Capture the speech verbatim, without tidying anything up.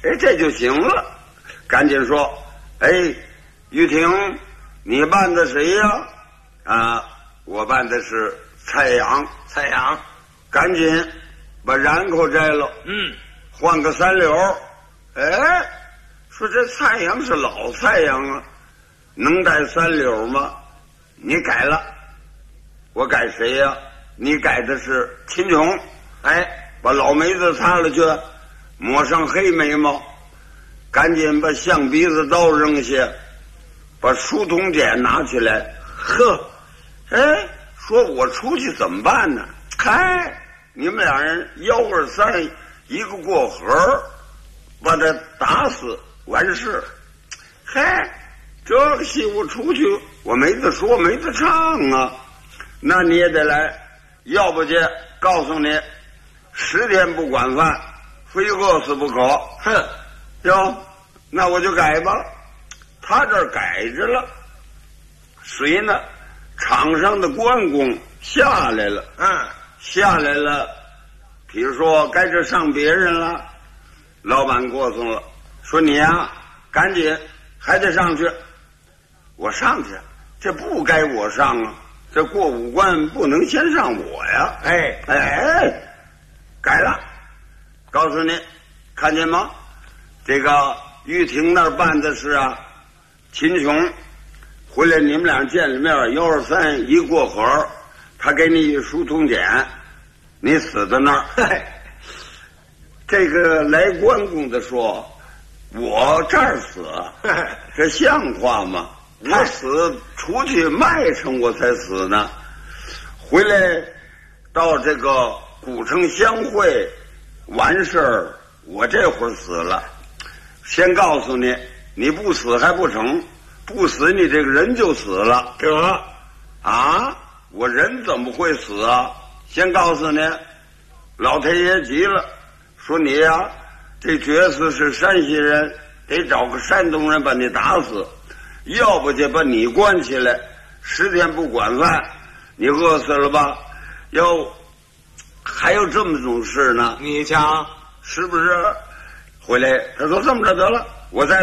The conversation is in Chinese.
哎，这就行了。赶紧说，哎，玉婷，你办的谁呀？啊，我办的是蔡阳。 蔡阳， 赶紧把然口摘了， 嗯， 换个三柳。哎，说这蔡阳是老蔡阳啊，能带三柳吗？你改了，我改谁呀？你改的是秦琼。哎，把老眉子擦了去，抹上黑眉毛，赶紧把象鼻子刀扔下，把书童剪拿起来。呵，哎，说我出去怎么办呢？嗨，你们俩人幺二三一个过河，把他打死完事。嗨，这个戏我出去我没得说没得唱啊，那你也得来，要不就告诉你十天不管饭，非饿死不可。哼，哟，那我就改吧。他这儿改着了，谁呢？场上的关公下来了。嗯，下来了，比如说该这上别人了，老板过送了，说你呀，赶紧还得上去。我上去，这不该我上啊，这过五关不能先上我呀。哎哎，改了，告诉你，看见吗？这个玉婷那儿办的是啊，秦琼回来，你们俩见了面，幺二三一过河，他给你书通简，你死在那儿。这个来关公的说，我这儿死，这像话吗？我死出去卖城我才死呢，回来到这个古城相会完事儿，我这会儿死了。先告诉你，你不死还不成，不死你这个人就死了。得啊，我人怎么会死啊？先告诉你，老太爷急了，说你呀、啊，这角色是山西人，得找个山东人把你打死，要不就把你关起来，十天不管饭，你饿死了吧？要还有这么种事呢？ 你瞧， 是不是？回来他说这么着得了，我再